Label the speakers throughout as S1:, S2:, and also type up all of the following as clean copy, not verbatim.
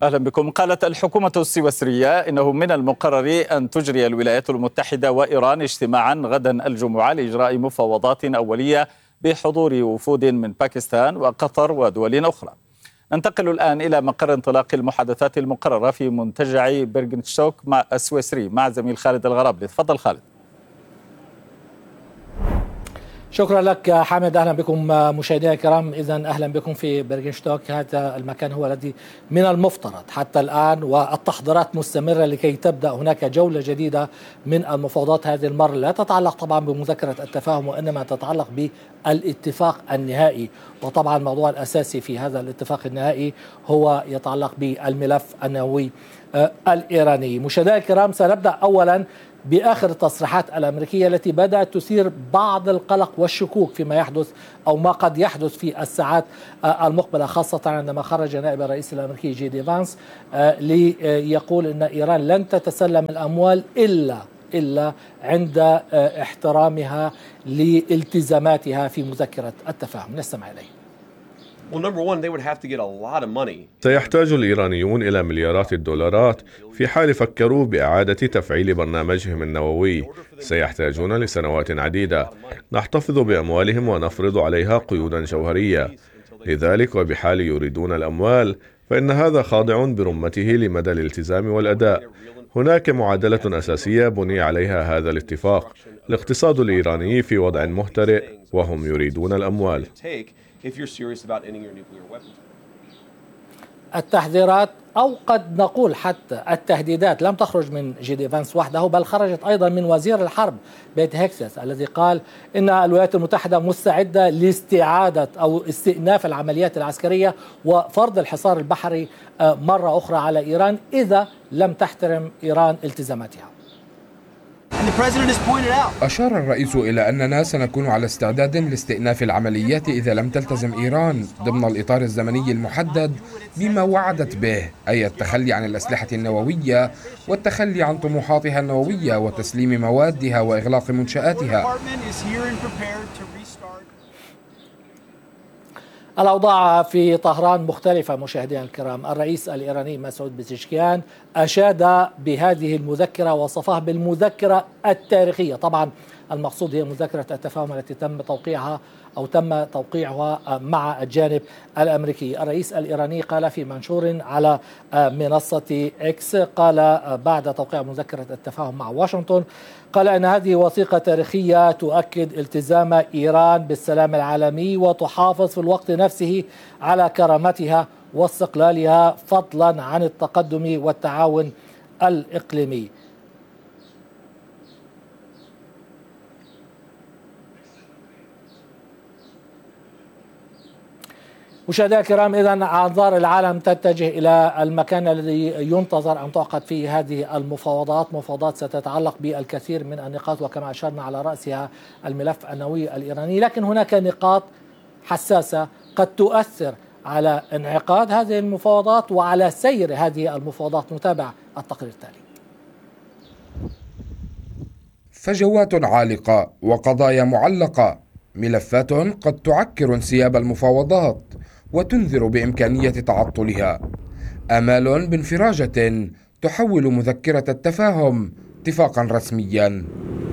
S1: أهلا بكم. قالت الحكومة السويسرية إنه من المقرر أن تجري الولايات المتحدة وإيران اجتماعا غدا الجمعة لإجراء مفاوضات أولية بحضور وفود من باكستان وقطر ودول أخرى. ننتقل الآن إلى مقر انطلاق المحادثات المقررة في منتجع بيرغنشتوك مع السويسري مع زميل خالد الغرابلي. تفضل خالد.
S2: شكرا لك حامد. أهلا بكم مشاهدينا الكرام. إذن أهلا بكم في بيرغنشتوك. هذا المكان هو الذي من المفترض حتى الآن والتحضيرات مستمرة لكي تبدأ هناك جولة جديدة من المفاوضات. هذه المرة لا تتعلق طبعا بمذكرة التفاهم وإنما تتعلق بالاتفاق النهائي. وطبعا الموضوع الأساسي في هذا الاتفاق النهائي هو يتعلق بالملف النووي الإيراني. مشاهدينا الكرام، سنبدأ أولا بآخر التصريحات الأمريكية التي بدأت تثير بعض القلق والشكوك فيما يحدث أو ما قد يحدث في الساعات المقبلة، خاصة عندما خرج نائب الرئيس الأمريكي جي دي فانس ليقول أن إيران لن تتسلم الأموال إلا عند احترامها لالتزاماتها في مذكرة التفاهم. نستمع إليه.
S3: سيحتاج الإيرانيون إلى مليارات الدولارات في حال فكروا بإعادة تفعيل برنامجهم النووي. سيحتاجون لسنوات عديدة. نحتفظ بأموالهم ونفرض عليها قيودا جوهرية. لذلك وبحال يريدون الأموال فإن هذا خاضع برمته لمدى الالتزام والأداء. هناك معادلة أساسية بني عليها هذا الاتفاق. الاقتصاد الإيراني في وضع مهترئ وهم يريدون الأموال.
S2: التحذيرات أو قد نقول حتى التهديدات لم تخرج من جي دي فانس وحده، بل خرجت أيضا من وزير الحرب بيت هيكسس الذي قال إن الولايات المتحدة مستعدة لاستعادة أو استئناف العمليات العسكرية وفرض الحصار البحري مرة أخرى على إيران إذا لم تحترم إيران التزاماتها.
S4: أشار الرئيس إلى أننا سنكون على استعداد لاستئناف العمليات إذا لم تلتزم إيران ضمن الإطار الزمني المحدد بما وعدت به، أي التخلي عن الأسلحة النووية والتخلي عن طموحاتها النووية وتسليم موادها وإغلاق منشآتها.
S2: الأوضاع في طهران مختلفة مشاهدينا الكرام. الرئيس الإيراني مسعود بزشكيان أشاد بهذه المذكرة ووصفها بالمذكرة التاريخية. طبعا المقصود هي مذكرة التفاهم التي تم توقيعها مع الجانب الأمريكي. الرئيس الإيراني قال في منشور على منصة إكس، قال بعد توقيع مذكرة التفاهم مع واشنطن، قال أن هذه وثيقة تاريخية تؤكد التزام إيران بالسلام العالمي وتحافظ في الوقت نفسه على كرامتها واستقلالها فضلا عن التقدم والتعاون الإقليمي. مشاهدينا الكرام، إذن أنظار العالم تتجه إلى المكان الذي ينتظر أن تعقد فيه هذه المفاوضات. مفاوضات ستتعلق بالكثير من النقاط وكما أشرنا على رأسها الملف النووي الإيراني، لكن هناك نقاط حساسة قد تؤثر على انعقاد هذه المفاوضات وعلى سير هذه المفاوضات. نتابع التقرير التالي.
S4: فجوات عالقة وقضايا معلقة، ملفات قد تعكر انسياب المفاوضات وتنذر بإمكانية تعطلها، آمال بانفراجة تحول مذكرة التفاهم اتفاقا رسميا.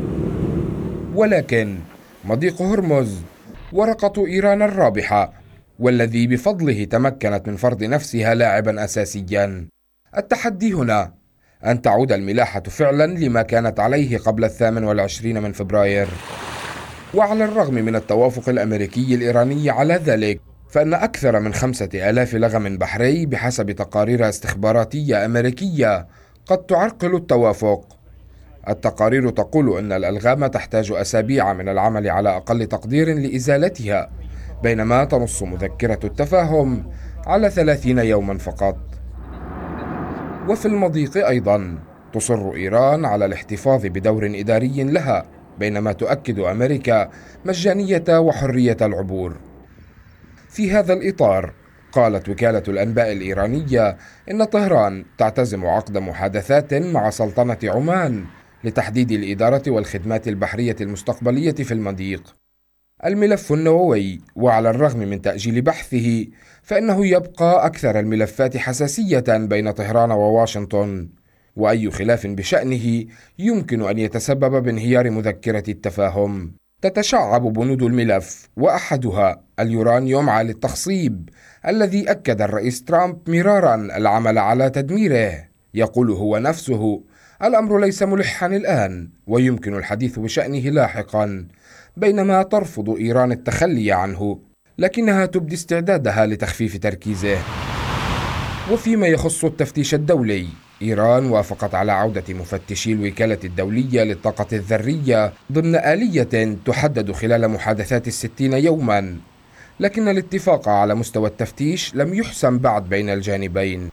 S4: ولكن مضيق هرمز ورقة إيران الرابحة والذي بفضله تمكنت من فرض نفسها لاعبا أساسيا. التحدي هنا أن تعود الملاحة فعلا لما كانت عليه قبل 28 من فبراير. وعلى الرغم من التوافق الأمريكي الإيراني على ذلك، فإن أكثر من 5000 لغم بحري بحسب تقارير استخباراتية أمريكية قد تعرقل التوافق. التقارير تقول أن الألغام تحتاج أسابيع من العمل على أقل تقدير لإزالتها، بينما تنص مذكرة التفاهم على 30 يوما فقط. وفي المضيق أيضا تصر إيران على الاحتفاظ بدور إداري لها، بينما تؤكد أمريكا مجانية وحرية العبور. في هذا الإطار قالت وكالة الأنباء الإيرانية إن طهران تعتزم عقد محادثات مع سلطنة عمان لتحديد الإدارة والخدمات البحرية المستقبلية في المضيق. الملف النووي، وعلى الرغم من تأجيل بحثه فإنه يبقى أكثر الملفات حساسية بين طهران وواشنطن، وأي خلاف بشأنه يمكن أن يتسبب بانهيار مذكرة التفاهم. تتشعب بنود الملف، وأحدها اليورانيوم عالي التخصيب الذي أكد الرئيس ترامب مرارا العمل على تدميره. يقول هو نفسه: الأمر ليس ملحا الآن ويمكن الحديث بشأنه لاحقا، بينما ترفض إيران التخلي عنه، لكنها تبدي استعدادها لتخفيف تركيزه. وفيما يخص التفتيش الدولي، إيران وافقت على عودة مفتشي الوكالة الدولية للطاقة الذرية ضمن آلية تحدد خلال محادثات 60 يوما، لكن الاتفاق على مستوى التفتيش لم يحسم بعد بين الجانبين.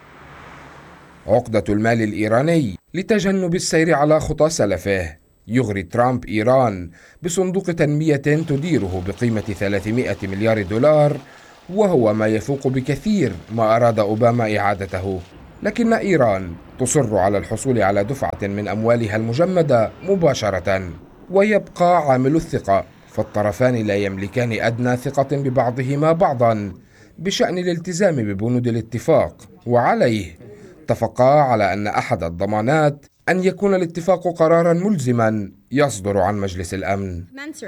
S4: عقدة المال الإيراني لتجنب السير على خطى سلفه. يغري ترامب إيران بصندوق تنمية تديره بقيمة 300 مليار دولار، وهو ما يفوق بكثير ما أراد أوباما إعادته، لكن إيران تصر على الحصول على دفعة من أموالها المجمدة مباشرة. ويبقى عامل الثقة، فالطرفان لا يملكان أدنى ثقة ببعضهما بعضا بشأن الالتزام ببنود الاتفاق، وعليه اتفقا على أن أحد الضمانات أن يكون الاتفاق قراراً ملزماً يصدر عن مجلس الأمن.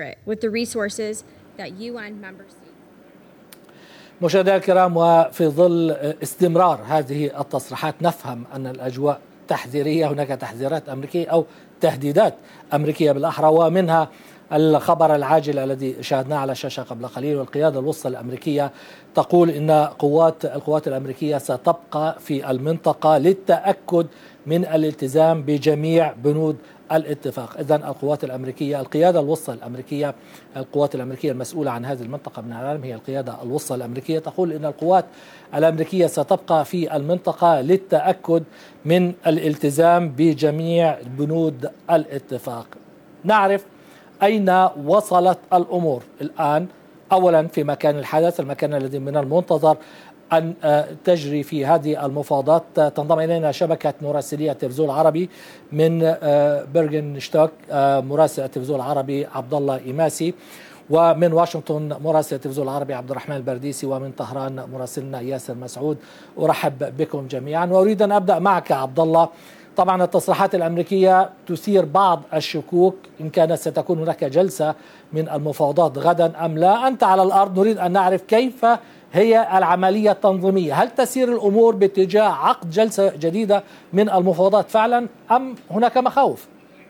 S2: مشاهدينا الكرام، وفي ظل استمرار هذه التصريحات نفهم أن الأجواء تحذيرية، هناك تحذيرات أمريكية أو تهديدات أمريكية بالأحرى، ومنها الخبر العاجل الذي شاهدناه على الشاشة قبل قليل. والقيادة الوسطى الأمريكية تقول إن القوات الأمريكية ستبقى في المنطقة للتأكد من الالتزام بجميع بنود الاتفاق. إذن القوات الأمريكية، القيادة الوسطى الأمريكية، القوات الأمريكية المسؤولة عن هذه المنطقة من العالم هي القيادة الوسطى الأمريكية، تقول إن القوات الأمريكية ستبقى في المنطقة للتأكد من الالتزام بجميع بنود الاتفاق. نعرف أين وصلت الأمور الآن. أولا في مكان الحدث، المكان الذي من المنتظر أن تجري في هذه المفاوضات. تنضم إلينا شبكة مراسلي التلفزيون العربي من برغنشتوك مراسل التلفزيون العربي عبد الله إيماسي، ومن واشنطن مراسل التلفزيون العربي عبد الرحمن البرديسي، ومن طهران مراسلنا ياسر مسعود. أرحب بكم جميعا، وأريد أن أبدأ معك عبد الله. طبعا التصريحات الأمريكية تثير بعض الشكوك إن كانت ستكون هناك جلسة من المفاوضات غدا أم لا. أنت على الأرض، نريد أن نعرف كيف هي العملية التنظيمية. هل تسير الأمور باتجاه عقد جلسة جديدة من المفاوضات فعلا أم هناك مخاوف؟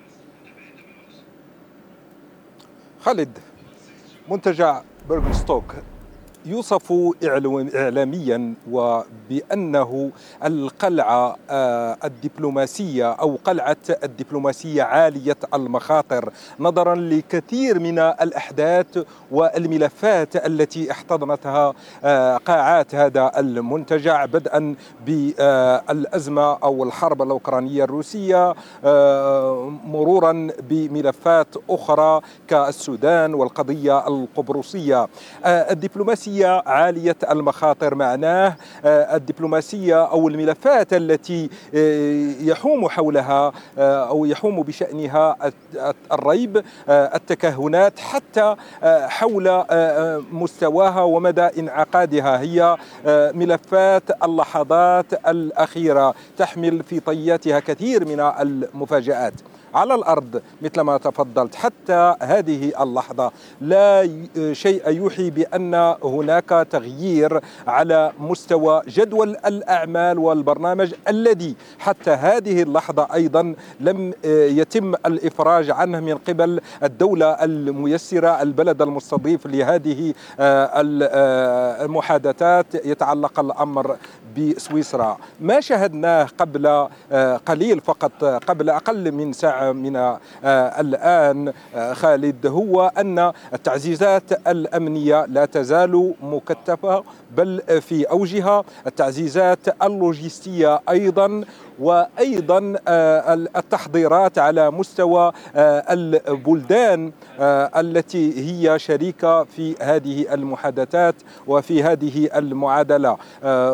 S5: خالد، منتجع برغنشتوك يوصف إعلاميا وبأنه القلعة الدبلوماسية أو قلعة الدبلوماسية عالية المخاطر، نظرا لكثير من الأحداث والملفات التي احتضنتها قاعات هذا المنتجع، بدءا بالأزمة أو الحرب الأوكرانية الروسية، مرورا بملفات أخرى كالسودان والقضية القبرصية. الدبلوماسية عالية المخاطر معناه الدبلوماسية أو الملفات التي يحوم حولها أو يحوم بشأنها الريب، التكهنات حتى حول مستواها ومدى انعقادها. هي ملفات اللحظات الأخيرة، تحمل في طياتها كثير من المفاجآت. على الأرض مثل ما تفضلت حتى هذه اللحظة لا شيء يوحي بأن هناك تغيير على مستوى جدول الأعمال والبرنامج الذي حتى هذه اللحظة أيضا لم يتم الإفراج عنه من قبل الدولة الميسرة، البلد المستضيف لهذه المحادثات. يتعلق الأمر بسويسرا. ما شاهدناه قبل قليل، فقط قبل أقل من ساعة من الآن خالد، هو أن التعزيزات الأمنية لا تزال مكثفة بل في أوجها، التعزيزات اللوجستية أيضا، وأيضا التحضيرات على مستوى البلدان التي هي شريكة في هذه المحادثات وفي هذه المعادلة.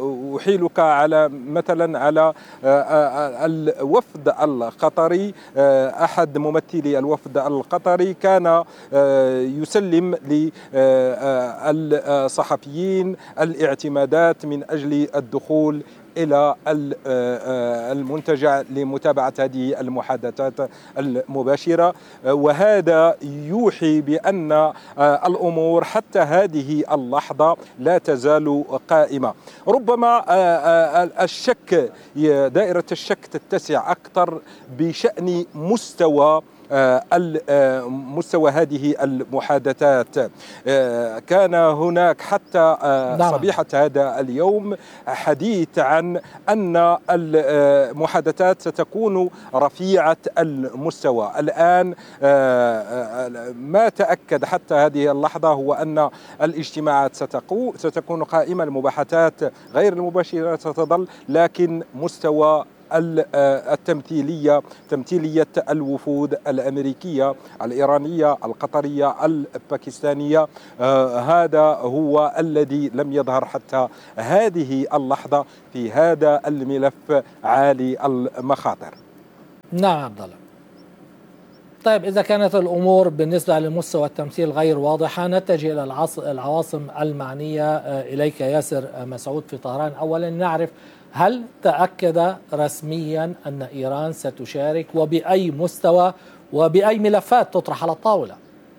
S5: أحيلك على مثلا على الوفد القطري. أحد ممثلي الوفد القطري كان يسلم للصحفيين الاعتمادات من أجل الدخول إلى المنتجع لمتابعة هذه المحادثات المباشرة، وهذا يوحي بأن الأمور حتى هذه اللحظة لا تزال قائمة. ربما الشك، دائرة الشك تتسع أكثر بشأن مستوى هذه المحادثات. كان هناك حتى صبيحة هذا اليوم حديث عن أن المحادثات ستكون رفيعة المستوى. الآن ما تأكد حتى هذه اللحظة هو أن الاجتماعات ستكون قائمة، المباحثات غير المباشرة ستظل، لكن مستوى تمثيلية الوفود الأمريكية، الإيرانية، القطرية، الباكستانية، هذا هو الذي لم يظهر حتى هذه اللحظة في هذا الملف عالي المخاطر.
S2: نعم عبد الله. طيب إذا كانت الأمور بالنسبة لمستوى التمثيل غير واضحة، نتجه إلى العواصم المعنية إليك ياسر مسعود في طهران. أولا نعرف، هل تأكد رسميا أن إيران ستشارك، وبأي مستوى وبأي ملفات تطرح على الطاولة؟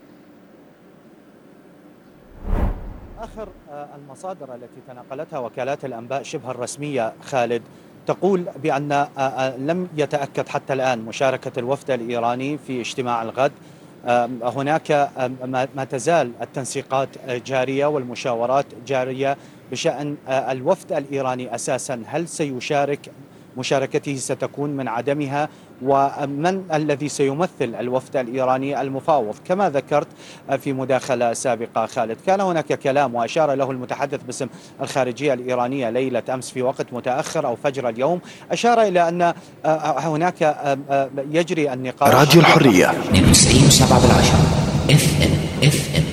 S6: آخر المصادر التي تناقلتها وكالات الأنباء شبه الرسمية خالد تقول بأن لم يتأكد حتى الآن مشاركة الوفد الإيراني في اجتماع الغد. هناك ما تزال التنسيقات جارية والمشاورات جارية بشأن الوفد الإيراني أساسا، هل سيشارك، مشاركته ستكون من عدمها، ومن الذي سيمثل الوفد الإيراني المفاوض. كما ذكرت في مداخلة سابقة خالد، كان هناك كلام وأشار له المتحدث باسم الخارجية الإيرانية ليلة أمس في وقت متأخر أو فجر اليوم، أشار إلى أن هناك يجري النقاش.
S7: راديو الحرية 92.7 FM.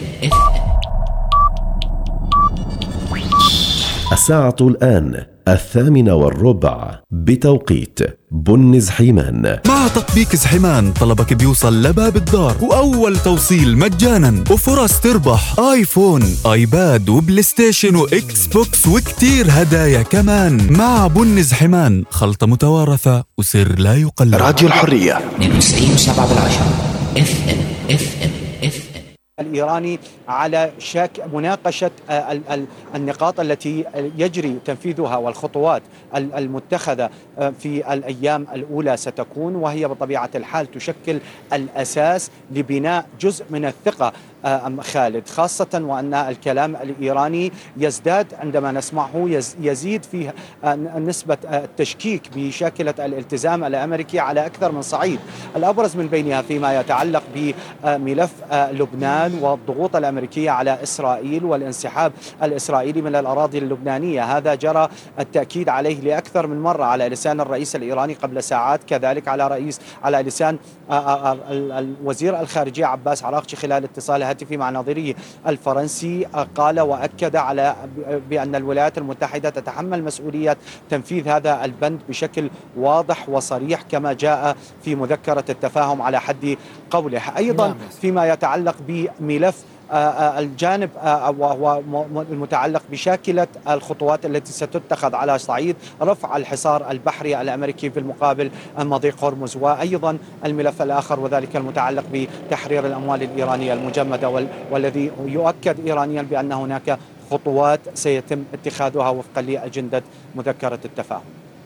S7: الساعة الآن 8:15 بتوقيت بن زحيمان.
S8: مع تطبيق زحيمان طلبك بيوصل لباب الدار، وأول توصيل مجانا، وفرص تربح آيفون، آيباد، وبلاي ستيشن، وإكس بوكس، وكتير هدايا كمان. مع بن زحيمان، خلطة متوارثة وسر لا يقلد.
S7: راديو الحرية 92.7 FM.
S6: الإيراني على مناقشة النقاط التي يجري تنفيذها والخطوات المتخذة في الأيام الأولى ستكون، وهي بطبيعة الحال تشكل الأساس لبناء جزء من الثقة خالد، خاصة وأن الكلام الإيراني يزداد عندما نسمعه، يزيد فيه نسبة التشكيك بشاكلة الالتزام الأمريكي على أكثر من صعيد، الأبرز من بينها فيما يتعلق بملف لبنان والضغوط الأمريكية على إسرائيل والانسحاب الإسرائيلي من الأراضي اللبنانية. هذا جرى التأكيد عليه لأكثر من مرة على لسان الرئيس الإيراني قبل ساعات، كذلك على لسان وزير الخارجية عباس عراقچي خلال اتصال هاتفي مع نظيره الفرنسي، قال وأكد على بأن الولايات المتحدة تتحمل مسؤولية تنفيذ هذا البند بشكل واضح وصريح كما جاء في مذكرة التفاهم على حد قوله. أيضا فيما يتعلق بملف الجانب وهو المتعلق بشاكلة الخطوات التي ستتخذ على صعيد رفع الحصار البحري الأمريكي في المقابل مضيق هرمز، وأيضا الملف الآخر وذلك المتعلق بتحرير الأموال الإيرانية المجمدة، والذي يؤكد إيرانيا بأن هناك خطوات سيتم اتخاذها وفقا لأجندة مذكرة التفاهم.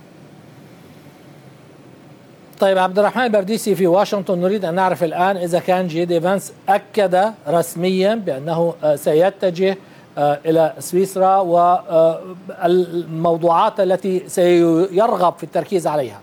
S2: طيب عبد الرحمن البرديسي في واشنطن، نريد أن نعرف الآن إذا كان جي دي فانس أكد رسميا بأنه سيتجه إلى سويسرا والموضوعات التي سيرغب في التركيز عليها.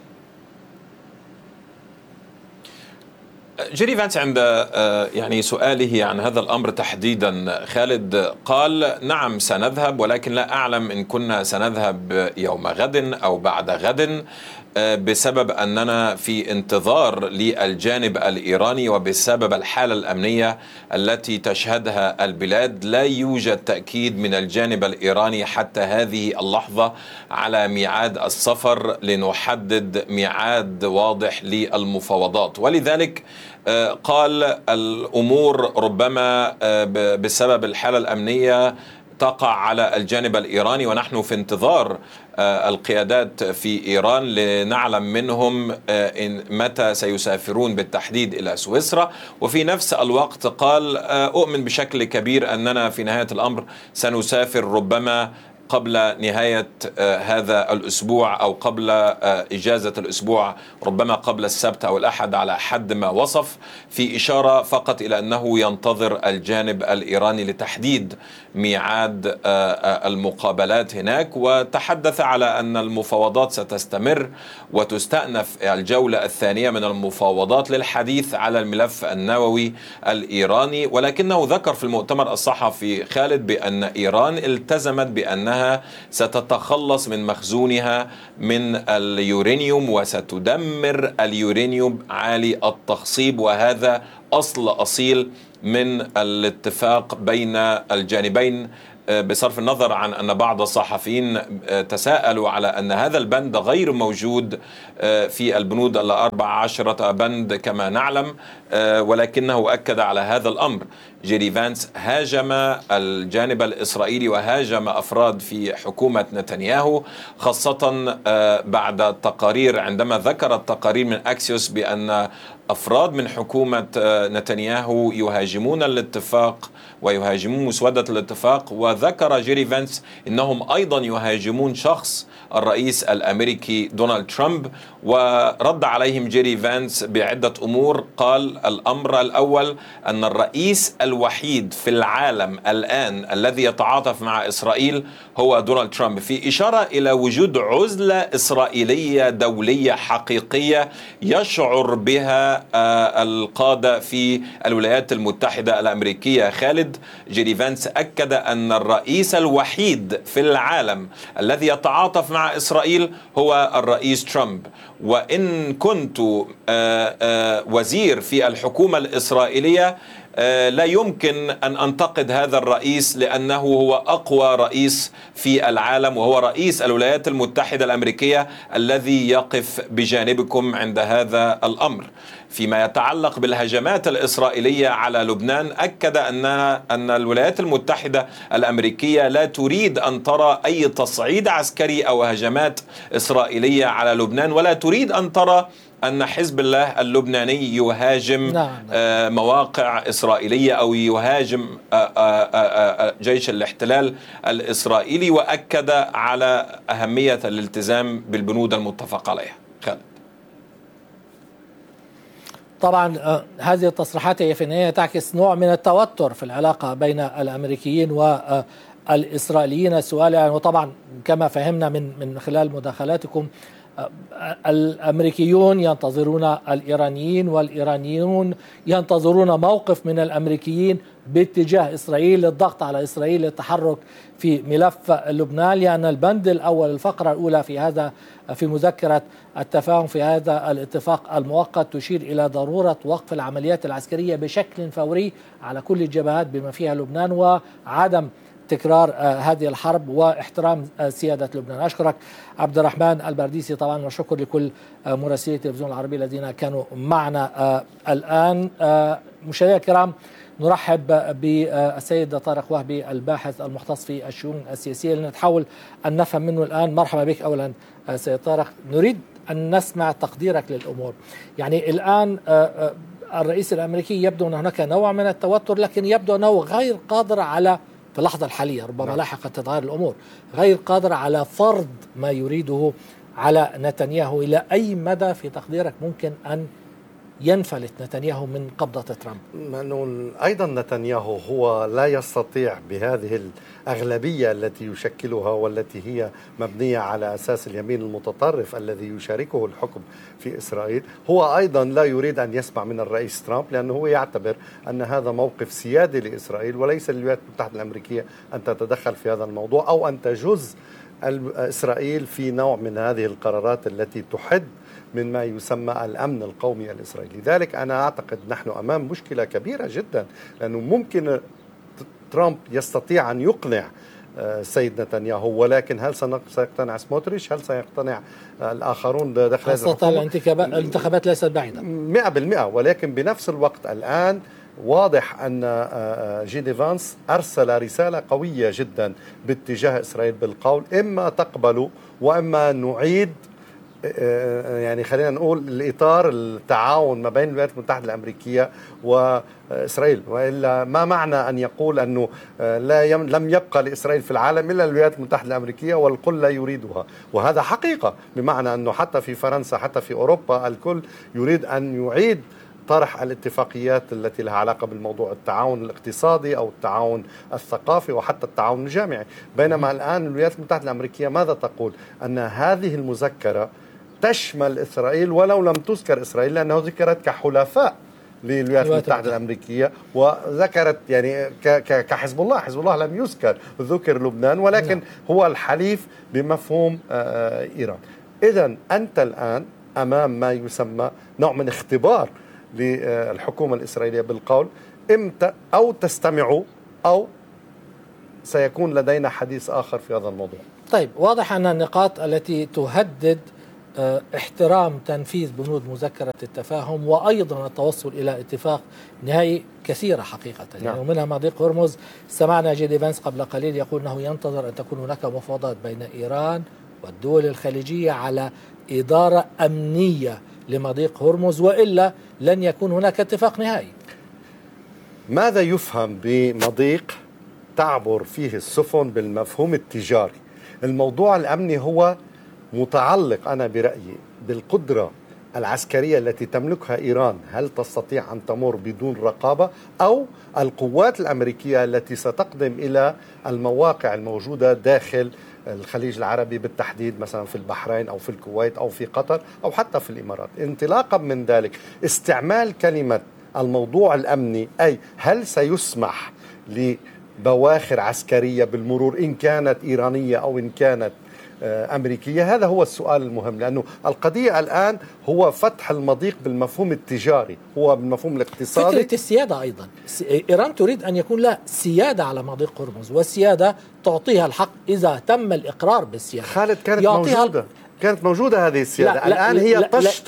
S9: جيري فانس عند سؤاله عن هذا الأمر تحديدا خالد قال نعم سنذهب، ولكن لا أعلم إن كنا سنذهب يوم غد أو بعد غد. بسبب أننا في انتظار للجانب الإيراني وبسبب الحالة الأمنية التي تشهدها البلاد. لا يوجد تأكيد من الجانب الإيراني حتى هذه اللحظة على ميعاد السفر لنحدد ميعاد واضح للمفاوضات، ولذلك قال الأمور ربما بسبب الحالة الأمنية تقع على الجانب الإيراني، ونحن في انتظار القيادات في إيران لنعلم منهم متى سيسافرون بالتحديد إلى سويسرا. وفي نفس الوقت قال أؤمن بشكل كبير أننا في نهاية الأمر سنسافر ربما قبل نهاية هذا الأسبوع أو قبل إجازة الأسبوع، ربما قبل السبت أو الأحد على حد ما وصف، في إشارة فقط إلى أنه ينتظر الجانب الإيراني لتحديد ميعاد المقابلات هناك. وتحدث على أن المفاوضات ستستمر وتستأنف الجولة الثانية من المفاوضات للحديث على الملف النووي الإيراني، ولكنه ذكر في المؤتمر الصحفي خالد بأن إيران التزمت بأنها ستتخلص من مخزونها من اليورانيوم وستدمر اليورانيوم عالي التخصيب، وهذا أصيل من الاتفاق بين الجانبين، بصرف النظر عن أن بعض الصحفيين تساءلوا على أن هذا البند غير موجود في البنود 14 بند كما نعلم، ولكنه أكد على هذا الأمر. جيري فانس هاجم الجانب الإسرائيلي وهاجم أفراد في حكومة نتنياهو، خاصة بعد التقارير، عندما ذكر التقارير من أكسيوس بأن أفراد من حكومة نتنياهو يهاجمون الاتفاق ويهاجمون مسودة الاتفاق. وذكر جيري فانس إنهم أيضا يهاجمون شخص الرئيس الأمريكي دونالد ترامب، ورد عليهم جيري فانس بعدة أمور. قال الأمر الأول أن الرئيس الوحيد في العالم الآن الذي يتعاطف مع إسرائيل هو دونالد ترامب، في إشارة إلى وجود عزلة إسرائيلية دولية حقيقية يشعر بها القادة في الولايات المتحدة الأمريكية. خالد، جيري فانس أكد أن الرئيس الوحيد في العالم الذي يتعاطف مع إسرائيل هو الرئيس ترامب، وإن كنت وزير في الحكومة الإسرائيلية لا يمكن أن أنتقد هذا الرئيس لأنه هو أقوى رئيس في العالم، وهو رئيس الولايات المتحدة الأمريكية الذي يقف بجانبكم عند هذا الأمر. فيما يتعلق بالهجمات الإسرائيلية على لبنان، أكد أن الولايات المتحدة الأمريكية لا تريد أن ترى أي تصعيد عسكري أو هجمات إسرائيلية على لبنان، ولا تريد أن ترى أن حزب الله اللبناني يهاجم مواقع إسرائيلية أو يهاجم جيش الاحتلال الإسرائيلي، وأكد على أهمية الالتزام بالبنود المتفق عليها. خالد.
S2: طبعا هذه التصريحات هي في النهاية تعكس نوع من التوتر في العلاقة بين الأمريكيين والإسرائيليين. السؤال يعني، وطبعا كما فهمنا من خلال مداخلاتكم، الأمريكيون ينتظرون الإيرانيين والإيرانيون ينتظرون موقف من الأمريكيين باتجاه إسرائيل للضغط على إسرائيل للتحرك في ملف لبنان، لأن البند الأول الفقرة الأولى في مذكرة التفاهم في هذا الاتفاق المؤقت تشير إلى ضرورة وقف العمليات العسكرية بشكل فوري على كل الجبهات بما فيها لبنان، وعدم تكرار هذه الحرب واحترام سيادة لبنان. أشكرك عبد الرحمن البرديسي طبعا، والشكر لكل مراسلي التلفزيون العربي الذين كانوا معنا الآن. مشاهدينا الكرام، نرحب بالسيد طارق وهبي الباحث المختص في الشؤون السياسية لنحاول أن نفهم منه الآن. مرحبا بك أولا سيد طارق. نريد أن نسمع تقديرك للأمور. يعني الآن الرئيس الأمريكي يبدو أن هناك نوع من التوتر، لكن يبدو أنه غير قادر على في اللحظة الحالية، ربما لاحقا تتغير الأمور، غير قادر على فرض ما يريده على نتنياهو. إلى أي مدى في تقديرك ممكن أن ينفلت نتنياهو من قبضة ترامب؟
S10: أيضا نتنياهو هو لا يستطيع بهذه الأغلبية التي يشكلها والتي هي مبنية على أساس اليمين المتطرف الذي يشاركه الحكم في إسرائيل. هو أيضا لا يريد أن يسمع من الرئيس ترامب، لأنه هو يعتبر أن هذا موقف سيادي لإسرائيل، وليس للولايات المتحدة الأمريكية أن تتدخل في هذا الموضوع أو أن تجز إسرائيل في نوع من هذه القرارات التي تحد من ما يسمى الأمن القومي الإسرائيلي. لذلك أنا أعتقد نحن أمام مشكلة كبيرة جدا، لأنه ممكن ترامب يستطيع أن يقنع السيد نتنياهو، ولكن هل سيقتنع سموتريش؟ هل سيقتنع الآخرون داخل هذا الحكومة؟
S2: الانتخابات ليست بعيدة
S10: 100%، ولكن بنفس الوقت الآن واضح أن جيدي فانس أرسل رسالة قوية جدا باتجاه إسرائيل بالقول إما تقبلوا وإما نعيد، يعني خلينا نقول الإطار التعاون ما بين الولايات المتحدة الأمريكية وإسرائيل. وإلا ما معنى أن يقول أنه لم يبقى لإسرائيل في العالم إلا الولايات المتحدة الأمريكية والكل لا يريدها، وهذا حقيقة، بمعنى أنه حتى في فرنسا حتى في أوروبا الكل يريد أن يعيد طرح الاتفاقيات التي لها علاقة بالموضوع التعاون الاقتصادي أو التعاون الثقافي وحتى التعاون الجامعي. بينما الآن الولايات المتحدة الأمريكية ماذا تقول؟ أن هذه المذكرة تشمل إسرائيل ولو لم تذكر إسرائيل، لأنه ذكرت كحلفاء للولايات المتحدة الأمريكية، وذكرت يعني كحزب الله. حزب الله لم يذكر، ذكر لبنان، ولكن هو الحليف بمفهوم إيران. إذن أنت الآن أمام ما يسمى نوع من اختبار للحكومة الإسرائيلية بالقول إمتى أو تستمعوا أو سيكون لدينا حديث آخر في هذا الموضوع.
S2: طيب، واضح أن النقاط التي تهدد احترام تنفيذ بنود مذكرة التفاهم وأيضا التوصل إلى اتفاق نهائي كثيرة حقيقة، يعني ومنها مضيق هرمز. سمعنا جيدي فانس قبل قليل يقول أنه ينتظر أن تكون هناك مفاوضات بين إيران والدول الخليجية على إدارة أمنية لمضيق هرمز، وإلا لن يكون هناك اتفاق نهائي.
S10: ماذا يفهم بمضيق تعبر فيه السفن بالمفهوم التجاري؟ الموضوع الأمني هو متعلق أنا برأيي بالقدرة العسكرية التي تملكها إيران، هل تستطيع أن تمر بدون رقابة، أو القوات الأمريكية التي ستقدم إلى المواقع الموجودة داخل الخليج العربي، بالتحديد مثلا في البحرين أو في الكويت أو في قطر أو حتى في الإمارات. انطلاقا من ذلك استعمال كلمة الموضوع الأمني، أي هل سيسمح لبواخر عسكرية بالمرور إن كانت إيرانية أو إن كانت أمريكية؟ هذا هو السؤال المهم، لأنه القضية الآن هو فتح المضيق بالمفهوم التجاري، هو بالمفهوم الاقتصادي.
S2: فكرة السيادة أيضا، إيران تريد أن يكون لها سيادة على مضيق هرمز، والسيادة تعطيها الحق إذا تم الإقرار بالسيادة.
S10: خالد، كانت موجودة هذه السيادة. الآن هي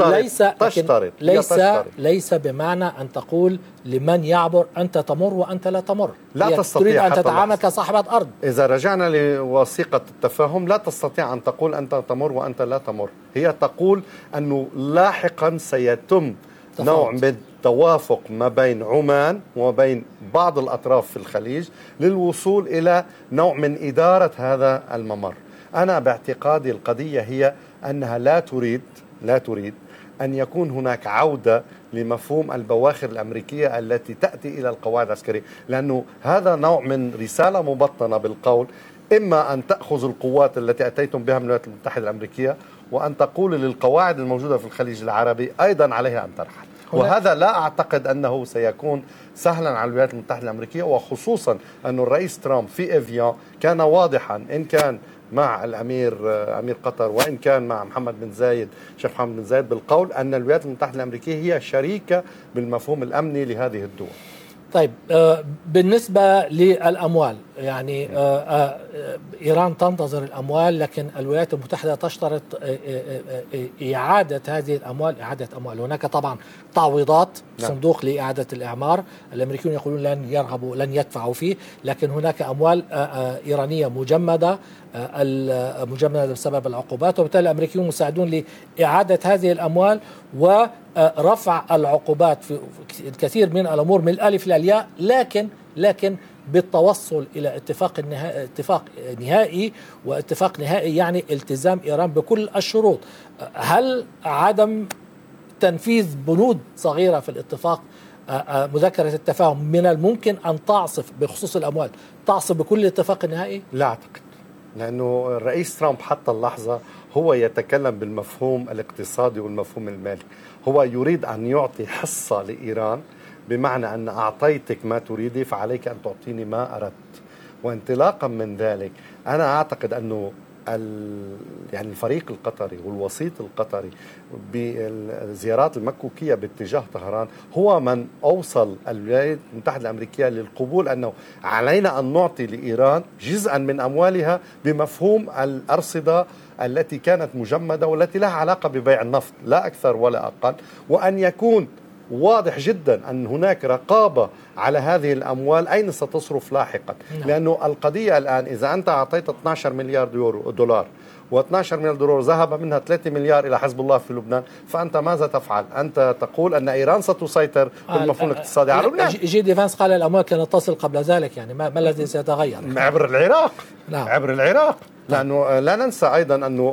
S10: تشترط.
S2: ليس بمعنى أن تقول لمن يعبر أنت تمر وأنت لا تمر.
S10: لا تستطيع
S2: تريد أن تتعامل كصاحبة أرض.
S10: إذا رجعنا لوثيقة التفاهم لا تستطيع أن تقول أنت تمر وأنت لا تمر. هي تقول أنه لاحقا سيتم نوع من توافق ما بين عمان وبين بعض الأطراف في الخليج للوصول إلى نوع من إدارة هذا الممر. أنا باعتقادي القضية هي أنها لا تريد أن يكون هناك عودة لمفهوم البواخر الأمريكية التي تأتي إلى القواعد العسكرية، لأنه هذا نوع من رسالة مبطنة بالقول إما أن تأخذ القوات التي أتيتم بها من الولايات المتحدة الأمريكية وأن تقول للقواعد الموجودة في الخليج العربي أيضا عليها أن ترحل. وهذا لا أعتقد أنه سيكون سهلا على الولايات المتحدة الأمريكية، وخصوصا أن الرئيس ترامب في إفيان كان واضحا، إن كان مع الأمير أمير قطر وإن كان مع محمد بن زايد شيخ محمد بن زايد بالقول أن الولايات المتحدة الأمريكية هي شريكة بالمفهوم الأمني لهذه الدول.
S2: طيب، بالنسبة للأموال، يعني إيران تنتظر الأموال، لكن الولايات المتحدة تشترط إعادة هذه الأموال، إعادة أموال. هناك طبعا تعويضات، صندوق لإعادة الإعمار، الأمريكيون يقولون لن يدفعوا فيه، لكن هناك أموال إيرانية مجمدة بسبب العقوبات، وبالتالي الأمريكيون مساعدون لإعادة هذه الأموال ورفع العقوبات في الكثير من الأمور من الألف للياء، لكن بالتوصل إلى اتفاق نهائي، واتفاق نهائي يعني التزام إيران بكل الشروط. هل عدم تنفيذ بنود صغيرة في الاتفاق مذكرة التفاهم من الممكن أن تعصف بخصوص الأموال، تعصف بكل الاتفاق النهائي؟
S10: لا أعتقد، لأنه الرئيس ترامب حتى اللحظة هو يتكلم بالمفهوم الاقتصادي والمفهوم المالي. هو يريد أن يعطي حصة لإيران، بمعنى أن أعطيتك ما تريدي فعليك أن تعطيني ما أردت. وانطلاقا من ذلك أنا أعتقد أنه يعني الفريق القطري والوسيط القطري بالزيارات المكوكية باتجاه طهران هو من أوصل الولايات المتحدة الأمريكية للقبول أنه علينا أن نعطي لإيران جزءا من أموالها بمفهوم الأرصدة التي كانت مجمدة والتي لها علاقة ببيع النفط لا أكثر ولا أقل، وأن يكون واضح جدا أن هناك رقابة على هذه الأموال أين ستصرف لاحقا. لأنه القضية الآن إذا أنت أعطيت 12 مليار دولار و12 مليار دولار ذهب منها 3 مليار إلى حزب الله في لبنان، فأنت ماذا تفعل؟ أنت تقول أن إيران ستسيطر بالمفهوم الاقتصادي على لبنان.
S2: جي ديفانس قال الأموال كانت تصل قبل ذلك، يعني ما الذي سيتغير؟
S10: عبر العراق.
S2: نعم.
S10: عبر العراق. لأنه لا ننسى أيضا أنه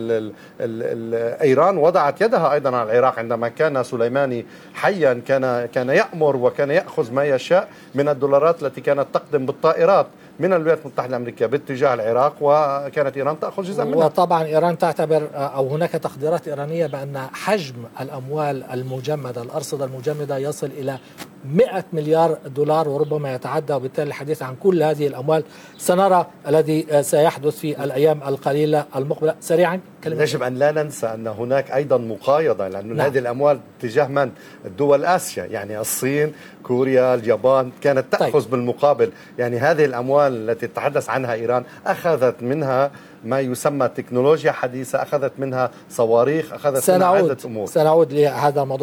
S10: إيران وضعت يدها أيضا على العراق عندما كان سليماني حيا، كان يأمر وكان يأخذ ما يشاء من الدولارات التي كانت تقدم بالطائرات من الولايات المتحدة الأمريكية باتجاه العراق، وكانت إيران تأخذ جزءا منها.
S2: وطبعا إيران تعتبر أو هناك تقديرات إيرانية بأن حجم الأموال المجمدة الأرصدة المجمدة يصل إلى 100 مليار دولار وربما يتعدى، وبالتالي الحديث عن كل هذه الأموال سنرى الذي سيحدث في الأيام القليلة المقبلة. سريعا
S10: يجب أن لا ننسى أن هناك أيضا مقايضة، لأن هذه الأموال تجاه من؟ الدول آسيا، يعني الصين، كوريا، اليابان كانت تأخذ بالمقابل. يعني هذه الأموال التي تتحدث عنها إيران أخذت منها ما يسمى تكنولوجيا حديثة، أخذت منها صواريخ، أخذت منها عدة أمور.
S2: سنعود لهذا الموضوع.